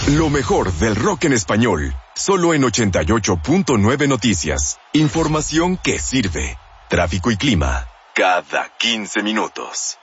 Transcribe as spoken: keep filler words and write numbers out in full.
Lo mejor del rock en español, solo en ochenta y ocho punto nueve Noticias. Información que sirve. Tráfico y clima, cada quince minutos.